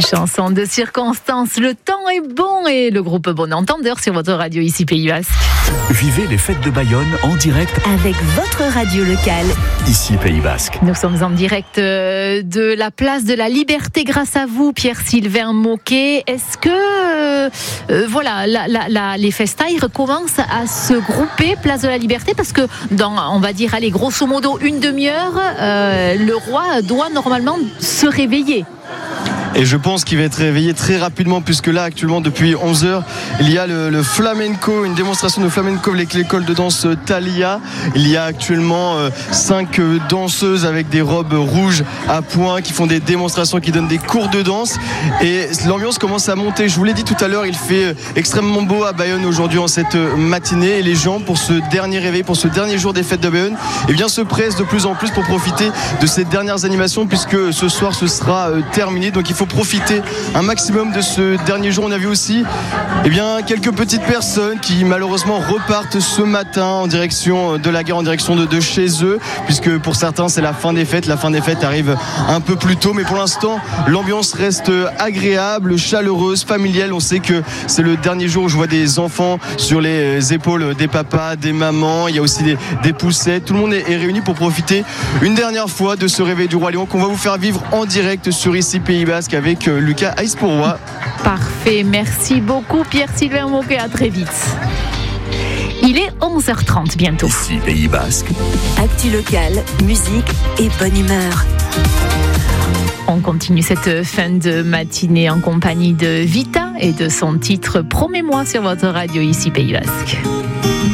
chanson de circonstance. Le temps est bon et le groupe Bon Entendeur sur votre radio ici Pays Basque. Vivez les fêtes de Bayonne en direct avec votre radio locale. Ici Pays Basque. Nous sommes en direct de la place de la Liberté grâce à vous, Pierre-Sylvain Moquet. Est-ce que les festailles recommencent à se grouper place de la Liberté, parce que dans, on va dire, allez, grosso modo une demi-heure, le roi doit normalement se réveiller. Et je pense qu'il va être réveillé très rapidement, puisque là actuellement depuis 11h il y a le flamenco, une démonstration de flamenco avec l'école de danse Thalia. Il y a actuellement 5 danseuses avec des robes rouges à points qui font des démonstrations, qui donnent des cours de danse, et l'ambiance commence à monter. Je vous l'ai dit tout à l'heure, il fait extrêmement beau à Bayonne aujourd'hui en cette matinée, et les gens, pour ce dernier réveil, pour ce dernier jour des fêtes de Bayonne, se pressent de plus en plus pour profiter de ces dernières animations, puisque ce soir ce sera terminé. Donc il faut profiter un maximum de ce dernier jour. On a vu aussi quelques petites personnes qui malheureusement repartent ce matin en direction de la gare, en direction de chez eux, puisque pour certains c'est la fin des fêtes. La fin des fêtes arrive un peu plus tôt, mais pour l'instant l'ambiance reste agréable, chaleureuse, familiale. On sait que c'est le dernier jour où je vois des enfants sur les épaules des papas, des mamans. Il y a aussi des poussettes. Tout le monde est réuni pour profiter une dernière fois de ce réveil du Roi Lion qu'on va vous faire vivre en direct sur ici Pays Basque avec Lucas Aïs-Pourroy. Parfait, merci beaucoup Pierre-Sylvain Moquet, à très vite. Il est 11h30 bientôt. Ici Pays Basque. Actu locale, musique et bonne humeur. On continue cette fin de matinée en compagnie de Vita et de son titre Promets-moi sur votre radio ici Pays Basque.